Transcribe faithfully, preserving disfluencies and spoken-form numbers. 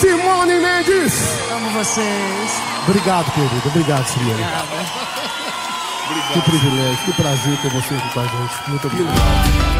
Simone Mendes. Amo vocês. Obrigado, querido. Obrigado, Simone. Obrigada. Que privilégio, que prazer ter você aqui com a gente. Muito obrigado.